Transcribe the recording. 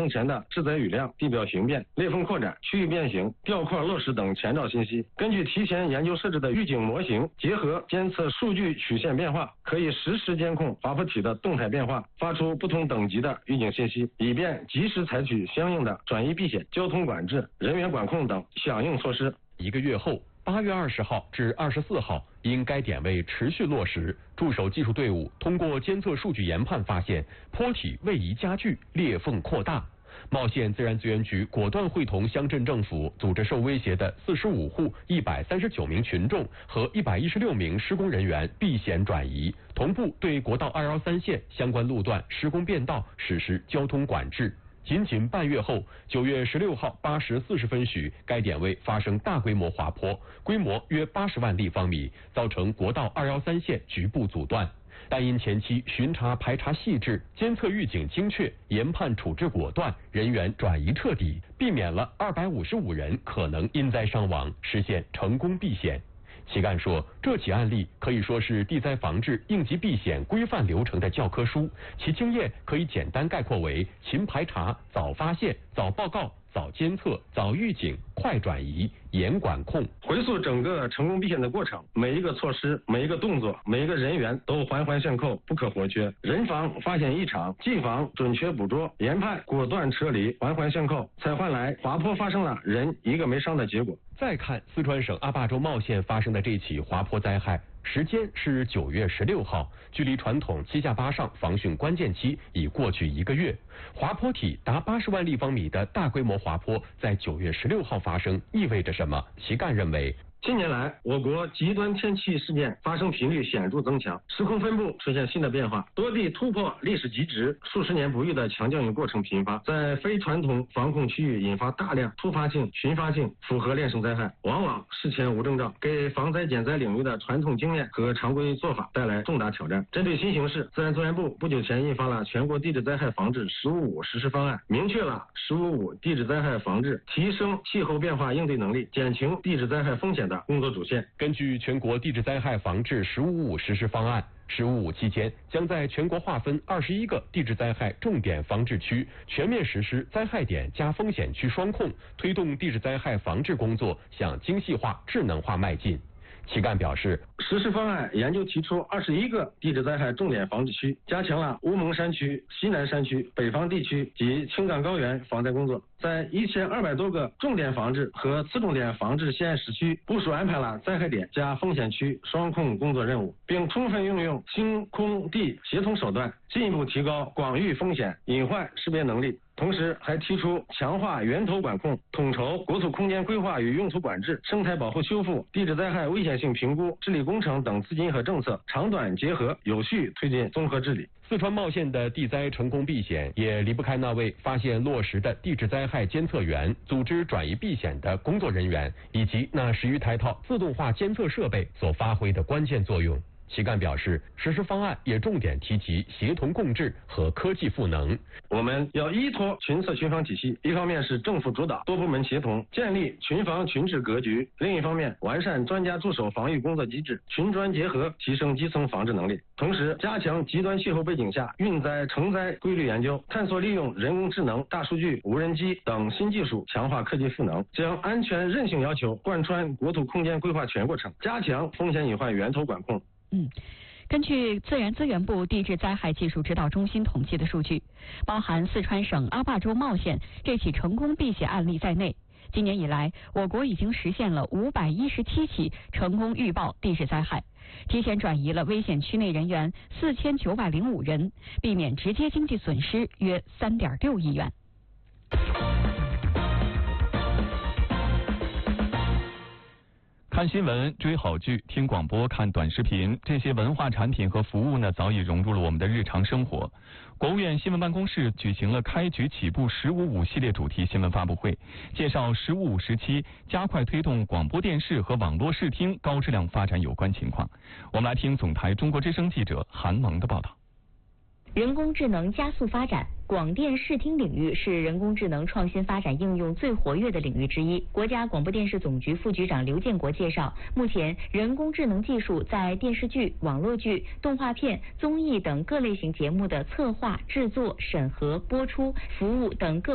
生前的质载雨量、地表形变、裂缝扩展、区域变形、吊块落实等前兆信息，根据提前研究设置的预警模型，结合监测数据曲线变化，可以实时监控滑坡体的动态变化，发出不同等级的预警信息，以便及时采取相应的转移避险、交通管制、人员管控等响应措施。 1个月后，8月20号至24号，因该点位持续落实，驻守技术队伍通过监测数据研判发现坡体位移加剧、裂缝扩大。茂县自然资源局果断会同乡镇政府，组织受威胁的45户139名群众和116名施工人员避险转移，同步对国道213线相关路段施工变道实施交通管制。仅半月后，9月16号8时40分许，该点位发生大规模滑坡，规模约80万立方米，造成国道213线局部阻断。但因前期巡查排查细致，监测预警精确，研判处置果断，人员转移彻底，避免了255人可能因灾伤亡，实现成功避险。旗干说，这起案例可以说是地灾防治应急避险规范流程的教科书，其经验可以简单概括为勤排查、早发现、早报告、早监测、早预警、快转移、严管控。 回溯整个成功避险的过程，每一个措施、每一个动作、每一个人员都环环相扣，不可或缺。人防发现异常，技防准确捕捉，研判果断撤离，环环相扣，才换来滑坡发生了人一个没伤的结果。 再看四川省阿坝州茂县发生的这起滑坡灾害，时间是9月16号，距离传统7下8上防汛关键期已过去1个月。滑坡体达80万立方米的大规模滑坡在9月16号发生，意味着什么？旗干认为， 近年来，我国极端天气事件发生频率显著增强，时空分布出现新的变化，多地突破历史极值，数十年不遇的强降雨过程频发，在非传统防控区域引发大量突发性、群发性复合链生灾害，往往事前无征兆，给防灾减灾领域的传统经验和常规做法带来重大挑战。针对新形势，自然资源部不久前印发了全国地质灾害防治“15.5”实施方案，明确了“15.5”地质灾害防治提升气候变化应对能力、减轻地质灾害风险的工作主线。 根据全国地质灾害防治“15.5”实施方案，“15.5”期间将在全国划分21个地质灾害重点防治区，全面实施灾害点加风险区双控，推动地质灾害防治工作向精细化、智能化迈进。旗干表示， 实施方案研究提出21个地质灾害重点防治区，加强了乌蒙山区、西南山区、北方地区及青藏高原防灾工作，在1200多个重点防治和次重点防治县市区部署安排了灾害点加风险区双控工作任务，并充分运用星空地协同手段，进一步提高广域风险隐患识别能力。同时还提出强化源头管控，统筹国土空间规划与用途管制、生态保护修复、地质灾害危险性评估、治理工程等资金和政策长短结合，有序推进综合治理。 四川茂县的地灾成功避险也离不开那位发现落实的地质灾害监测员、组织转移避险的工作人员，以及那10余台套自动化监测设备所发挥的关键作用。旗干表示，实施方案也重点提及协同共治和科技赋能。 我们要依托群策群防体系，一方面是政府主导、多部门协同，建立群防群治格局；另一方面，完善专家驻守防御工作机制，群专结合，提升基层防治能力。同时，加强极端气候背景下运灾成灾规律研究，探索利用人工智能、大数据、无人机等新技术，强化科技赋能，将安全韧性要求贯穿国土空间规划全过程，加强风险隐患源头管控。 根据自然资源部地质灾害技术指导中心统计的数据，包含四川省阿坝州茂县这起成功避险案例在内，今年以来，我国已经实现了517起成功预报地质灾害，提前转移了危险区内人员4905人，避免直接经济损失约3.6亿元。 看新闻、追好剧、听广播、看短视频，这些文化产品和服务呢，早已融入了我们的日常生活。国务院新闻办公室举行了开局起步“15.5”系列主题新闻发布会，介绍“15.5”时期加快推动广播电视和网络视听高质量发展有关情况。我们来听总台中国之声记者韩萌的报道。 人工智能加速发展，广电视听领域是人工智能创新发展应用最活跃的领域之一。国家广播电视总局副局长刘建国介绍，目前人工智能技术在电视剧、网络剧、动画片、综艺等各类型节目的策划、制作、审核、播出、服务等各